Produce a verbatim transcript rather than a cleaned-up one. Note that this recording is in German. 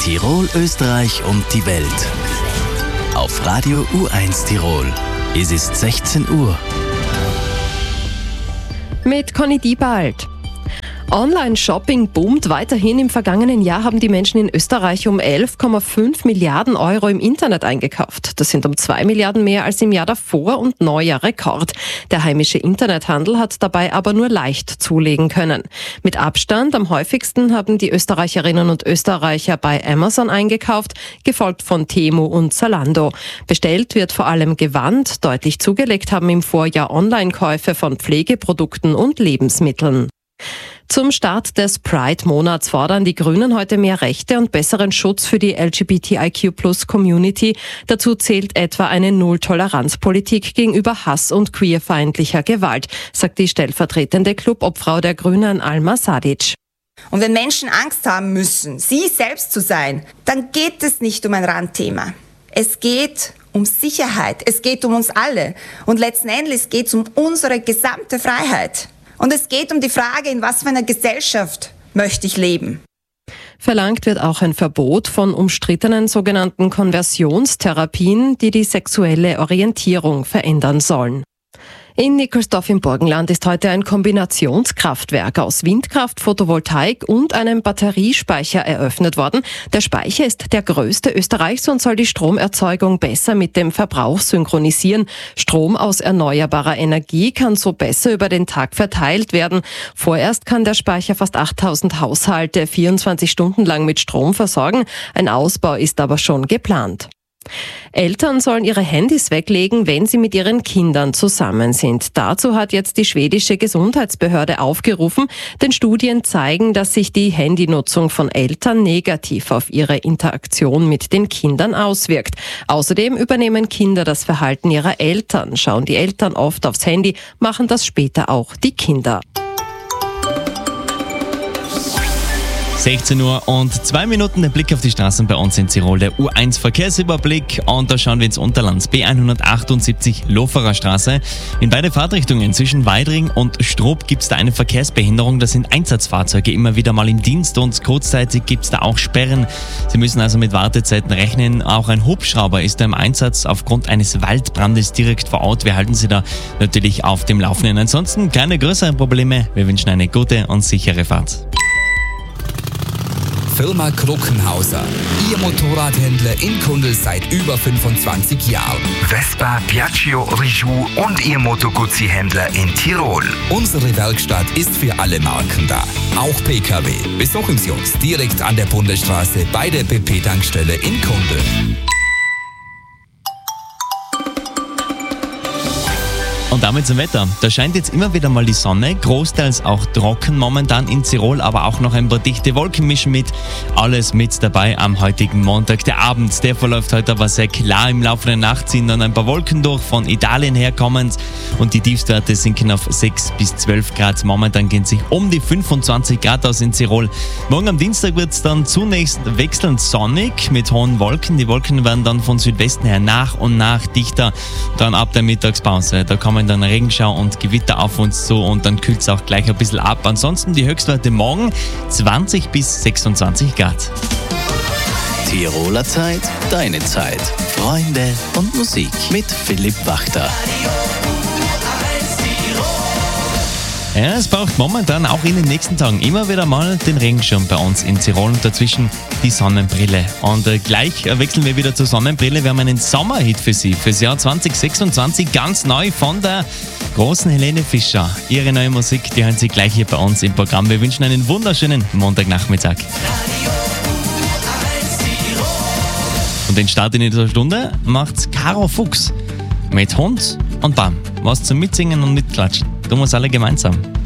Tirol, Österreich und die Welt. Auf Radio U eins Tirol. Es ist sechzehn Uhr. Mit Conny Diebald. Online-Shopping boomt weiterhin. Im vergangenen Jahr haben die Menschen in Österreich um elf Komma fünf Milliarden Euro im Internet eingekauft. Das sind um zwei Milliarden mehr als im Jahr davor und neuer Rekord. Der heimische Internethandel hat dabei aber nur leicht zulegen können. Mit Abstand am häufigsten haben die Österreicherinnen und Österreicher bei Amazon eingekauft, gefolgt von Temu und Zalando. Bestellt wird vor allem Gewand. Deutlich zugelegt haben im Vorjahr Online-Käufe von Pflegeprodukten und Lebensmitteln. Zum Start des Pride-Monats fordern die Grünen heute mehr Rechte und besseren Schutz für die L G B T I Q Plus Community. Dazu zählt etwa eine Null-Toleranz-Politik gegenüber Hass und queerfeindlicher Gewalt, sagt die stellvertretende Clubobfrau der Grünen Alma Sadic. Und wenn Menschen Angst haben müssen, sie selbst zu sein, dann geht es nicht um ein Randthema. Es geht um Sicherheit, es geht um uns alle und letzten Endes geht es um unsere gesamte Freiheit. Und es geht um die Frage, in was für einer Gesellschaft möchte ich leben. Verlangt wird auch ein Verbot von umstrittenen sogenannten Konversionstherapien, die die sexuelle Orientierung verändern sollen. In Nikolsdorf im Burgenland ist heute ein Kombinationskraftwerk aus Windkraft, Photovoltaik und einem Batteriespeicher eröffnet worden. Der Speicher ist der größte Österreichs und soll die Stromerzeugung besser mit dem Verbrauch synchronisieren. Strom aus erneuerbarer Energie kann so besser über den Tag verteilt werden. Vorerst kann der Speicher fast achttausend Haushalte vierundzwanzig Stunden lang mit Strom versorgen. Ein Ausbau ist aber schon geplant. Eltern sollen ihre Handys weglegen, wenn sie mit ihren Kindern zusammen sind. Dazu hat jetzt die schwedische Gesundheitsbehörde aufgerufen, denn Studien zeigen, dass sich die Handynutzung von Eltern negativ auf ihre Interaktion mit den Kindern auswirkt. Außerdem übernehmen Kinder das Verhalten ihrer Eltern. Schauen die Eltern oft aufs Handy, machen das später auch die Kinder. sechzehn Uhr und zwei Minuten, der Blick auf die Straßen bei uns in Tirol, der U eins Verkehrsüberblick, und da schauen wir ins Unterland. B hundertachtundsiebzig Loferer Straße. In beide Fahrtrichtungen zwischen Weidring und Strub gibt es da eine Verkehrsbehinderung. Da sind Einsatzfahrzeuge immer wieder mal im Dienst und kurzzeitig gibt es da auch Sperren. Sie müssen also mit Wartezeiten rechnen. Auch ein Hubschrauber ist da im Einsatz aufgrund eines Waldbrandes direkt vor Ort. Wir halten Sie da natürlich auf dem Laufenden. Ansonsten keine größeren Probleme. Wir wünschen eine gute und sichere Fahrt. Firma Kruckenhauser. Ihr Motorradhändler in Kundl seit über fünfundzwanzig Jahren. Vespa, Piaggio, Rijou und Ihr Moto Guzzi-Händler in Tirol. Unsere Werkstatt ist für alle Marken da. Auch P K W. Besuchen Sie uns direkt an der Bundesstraße bei der B P-Tankstelle in Kundl. Und damit zum Wetter. Da scheint jetzt immer wieder mal die Sonne, großteils auch trocken momentan in Tirol, aber auch noch ein paar dichte Wolken mischen mit. Alles mit dabei am heutigen Montag. Der Abend, der verläuft heute aber sehr klar. Im Laufe der Nacht ziehen dann ein paar Wolken durch, von Italien herkommend, und die Tiefstwerte sinken auf sechs bis zwölf Grad. Momentan gehen sich um die fünfundzwanzig Grad aus in Tirol. Morgen am Dienstag wird es dann zunächst wechselnd sonnig mit hohen Wolken. Die Wolken werden dann von Südwesten her nach und nach dichter. Dann ab der Mittagspause, da kommen dann Regenschau und Gewitter auf uns zu und dann kühlt es auch gleich ein bisschen ab. Ansonsten die Höchstwerte morgen zwanzig bis sechsundzwanzig Grad. Tiroler Zeit, deine Zeit. Freunde und Musik mit Philipp Wachter. Ja, es braucht momentan auch in den nächsten Tagen immer wieder mal den Regenschirm bei uns in Tirol und dazwischen die Sonnenbrille. Und äh, gleich äh, wechseln wir wieder zur Sonnenbrille. Wir haben einen Sommerhit für Sie, fürs Jahr zwanzig sechsundzwanzig, ganz neu von der großen Helene Fischer. Ihre neue Musik, die hören Sie gleich hier bei uns im Programm. Wir wünschen einen wunderschönen Montagnachmittag. Und den Start in dieser Stunde macht Caro Fuchs mit Hund und Baum. Was zum Mitsingen und Mitklatschen. Tun wir es alle gemeinsam.